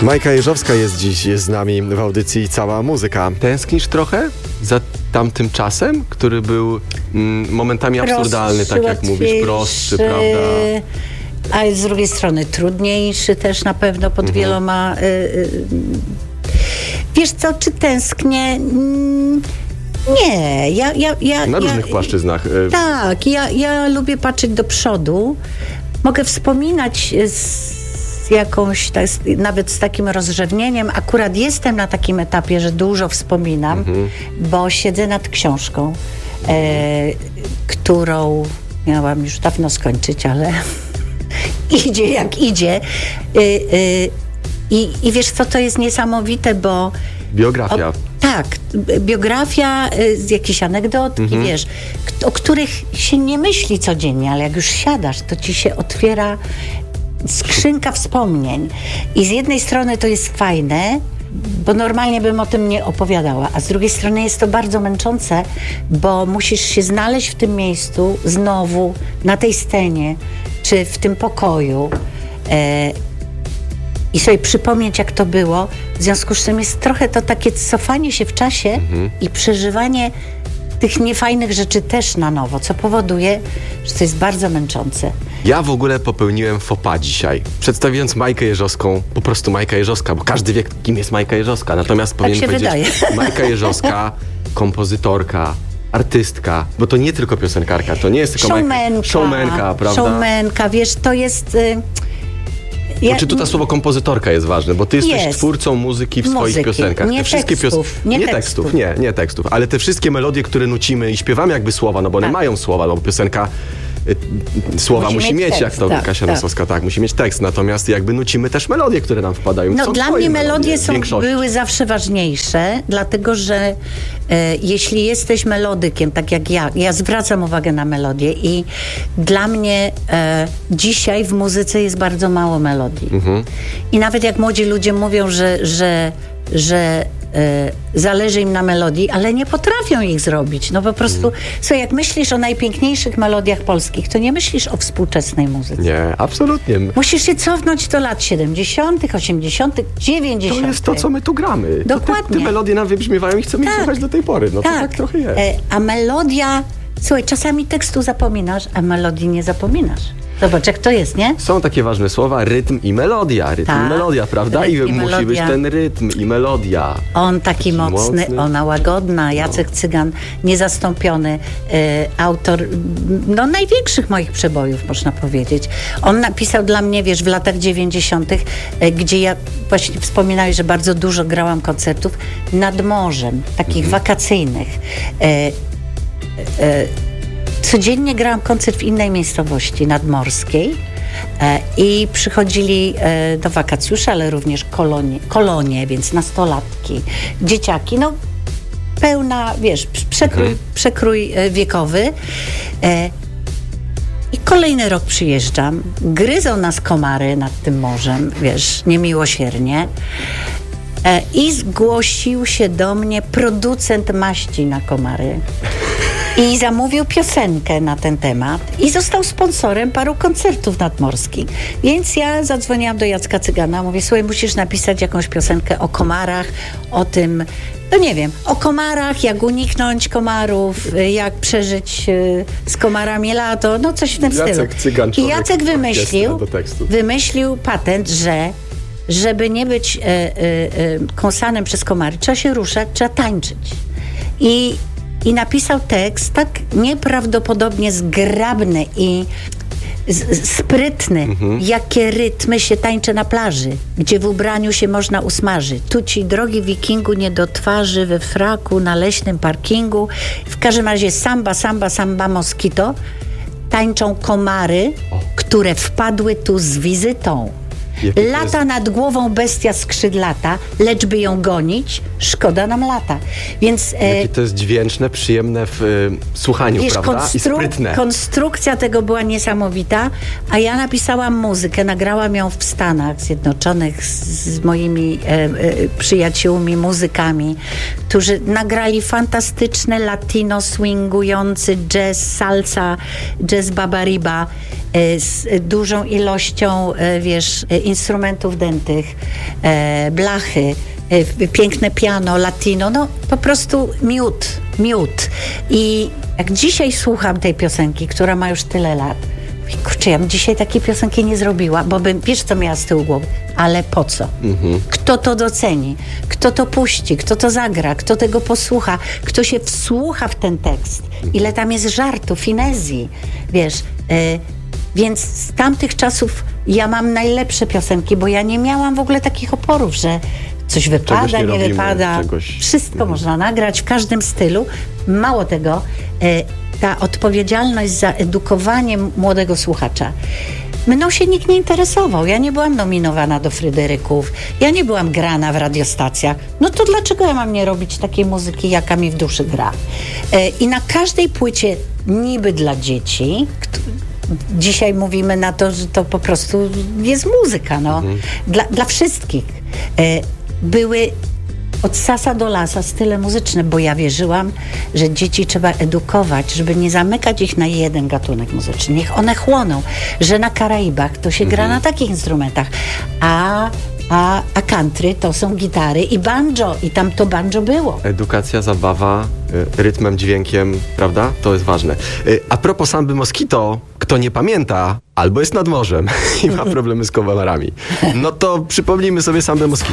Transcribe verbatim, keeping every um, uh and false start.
Majka Jeżowska jest dziś z nami w audycji Cała Muzyka. Tęsknisz trochę za tamtym czasem, który był mm, momentami absurdalny, tak jak mówisz, prostszy, prawda? A z drugiej strony trudniejszy też na pewno pod mhm. wieloma... Y, y, wiesz co, czy tęsknię? Nie. Ja, ja, ja, na ja, różnych płaszczyznach. Tak. Ja, ja lubię patrzeć do przodu. Mogę wspominać z z jakąś, tak, nawet z takim rozrzewnieniem. Akurat jestem na takim etapie, że dużo wspominam, mhm. bo siedzę nad książką, e, którą miałam już dawno skończyć, ale idzie jak idzie. E, e, i, I wiesz co, to jest niesamowite, bo... Biografia. O, tak, biografia, z jakiejś anegdotki, mhm. wiesz, o których się nie myśli codziennie, ale jak już siadasz, to ci się otwiera skrzynka wspomnień. I z jednej strony to jest fajne, bo normalnie bym o tym nie opowiadała, a z drugiej strony jest to bardzo męczące, bo musisz się znaleźć w tym miejscu znowu, na tej scenie, czy w tym pokoju e, i sobie przypomnieć, jak to było. W związku z tym jest trochę to takie cofanie się w czasie mhm. i przeżywanie tych niefajnych rzeczy też na nowo, co powoduje, że to jest bardzo męczące. Ja w ogóle popełniłem faux pas dzisiaj, przedstawiając Majkę Jeżowską, po prostu Majka Jeżowska, bo każdy wie, kim jest Majka Jeżowska, natomiast tak powinien się powiedzieć wydaje. Majka Jeżowska, kompozytorka, artystka, bo to nie tylko piosenkarka, to nie jest tylko showmanka, Majka, showmanka, prawda? Showmanka, wiesz, to jest... Y Ja, czy tu to słowo kompozytorka jest ważne, bo ty jesteś jest. twórcą muzyki w Muzyki, swoich piosenkach. nie te wszystkie tekstów, pios... nie, nie tekstów. tekstów, nie, nie tekstów, ale te wszystkie melodie, które nucimy i śpiewamy jakby słowa, no bo one tak. mają słowa, no bo piosenka y, słowa musi, musi mieć, mieć jak to tak, Kasia tak. Nosowska, tak, musi mieć tekst, natomiast jakby nucimy też melodie, które nam wpadają. No są dla mnie melodie są, większości. były zawsze ważniejsze, dlatego że e, jeśli jesteś melodykiem, tak jak ja, ja zwracam uwagę na melodię i dla mnie e, dzisiaj w muzyce jest bardzo mało melodii. Mhm. I nawet jak młodzi ludzie mówią, że, że, że e, zależy im na melodii, ale nie potrafią ich zrobić. No po prostu, mhm. słuchaj, jak myślisz o najpiękniejszych melodiach polskich, to nie myślisz o współczesnej muzyce. Nie, absolutnie. Musisz się cofnąć do lat siedemdziesiątych, osiemdziesiątych, dziewięćdziesiątych. To jest to, co my tu gramy. Dokładnie. To te, te melodie nam wybrzmiewają i chcemy tak. ich słuchać do tej pory. No tak. to tak trochę jest. E, a melodia... Słuchaj, czasami tekstu zapominasz, a melodii nie zapominasz. Zobacz, jak to jest, nie? Są takie ważne słowa, rytm i melodia. Rytm tak. i melodia, prawda? Rytm I, i musi melodia. być ten rytm i melodia. On taki, taki mocny, mocny, ona łagodna. Jacek no. Cygan, niezastąpiony e, autor no, największych moich przebojów, można powiedzieć. On napisał dla mnie, wiesz, w latach dziewięćdziesiątych, e, gdzie ja właśnie wspominałeś, że bardzo dużo grałam koncertów nad morzem, takich mhm. wakacyjnych. E, e, Codziennie grałam koncert w innej miejscowości nadmorskiej e, i przychodzili e, do wakacjusze, ale również kolonie, kolonie, więc nastolatki, dzieciaki, no pełna, wiesz, przekrój, mhm. przekrój e, wiekowy. E, I kolejny rok przyjeżdżam, gryzą nas komary nad tym morzem, wiesz, niemiłosiernie. E, I zgłosił się do mnie producent maści na komary. I zamówił piosenkę na ten temat i został sponsorem paru koncertów nadmorskich. Więc ja zadzwoniłam do Jacka Cygana, mówię, słuchaj, musisz napisać jakąś piosenkę o komarach, o tym, no nie wiem, o komarach, jak uniknąć komarów, jak przeżyć z komarami lato, no coś w tym stylu. Jacek Cygan, I Jacek wymyślił, wymyślił patent, że żeby nie być e, e, e, kąsanym przez komary, trzeba się ruszać, trzeba tańczyć. I I napisał tekst tak nieprawdopodobnie zgrabny i z, sprytny, mhm. jakie rytmy się tańczy na plaży, gdzie w ubraniu się można usmażyć. Tu ci, drogi wikingu, nie do twarzy, we fraku, na leśnym parkingu. W każdym razie samba, samba, samba, moskito. Tańczą komary, o. które wpadły tu z wizytą. Jakie Lata jest... nad głową bestia skrzydlata, lecz by ją gonić, szkoda nam lata. Więc, Jakie e... to jest dźwięczne, przyjemne w y, słuchaniu, wiesz, prawda? Konstru... I sprytne. Konstrukcja tego była niesamowita, a ja napisałam muzykę, nagrałam ją w Stanach Zjednoczonych z, z moimi e, e, przyjaciółmi, muzykami, którzy nagrali fantastyczny latino swingujący jazz, salsa, jazz babariba. e, z dużą ilością, e, wiesz, e, instrumentów dętych, e, blachy, e, piękne piano, latino, no po prostu miód, miód. I jak dzisiaj słucham tej piosenki, która ma już tyle lat, kurczę, ja bym dzisiaj takiej piosenki nie zrobiła, bo bym, wiesz co miała z tyłu głowy, ale po co? Mhm. Kto to doceni? Kto to puści? Kto to zagra? Kto tego posłucha? Kto się wsłucha w ten tekst? Ile tam jest żartu, finezji, wiesz? Y, więc z tamtych czasów ja mam najlepsze piosenki, bo ja nie miałam w ogóle takich oporów, że coś wypada, nie, nie robimy, wypada. Czegoś... Wszystko mhm. można nagrać w każdym stylu. Mało tego, y, ta odpowiedzialność za edukowanie młodego słuchacza. Mną się nikt nie interesował. Ja nie byłam nominowana do Fryderyków. Ja nie byłam grana w radiostacjach. No to dlaczego ja mam nie robić takiej muzyki, jaka mi w duszy gra? E, I na każdej płycie niby dla dzieci, dzisiaj mówimy na to, że to po prostu jest muzyka, no. Mhm. Dla, dla wszystkich. E, były od sasa do lasa style muzyczne, bo ja wierzyłam, że dzieci trzeba edukować, żeby nie zamykać ich na jeden gatunek muzyczny. Niech one chłoną, że na Karaibach to się gra na takich instrumentach, a, a, a country to są gitary i banjo i tam to banjo było. Edukacja, zabawa, y, rytmem, dźwiękiem, prawda? To jest ważne. Y, a propos Samby Moskito, kto nie pamięta, albo jest nad morzem i ma problemy z kowalarami, no to przypomnijmy sobie Sambę Moskito.